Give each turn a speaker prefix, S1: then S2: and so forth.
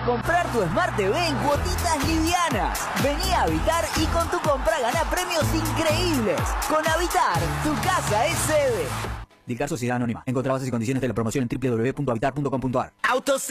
S1: para comprar tu Smart TV en cuotitas livianas. Vení a Habitar y con tu compra gana premios increíbles. Con Habitar, tu casa es sede. Dilcar Sociedad Anónima. Encontrá bases y condiciones de la promoción en www.habitar.com.ar.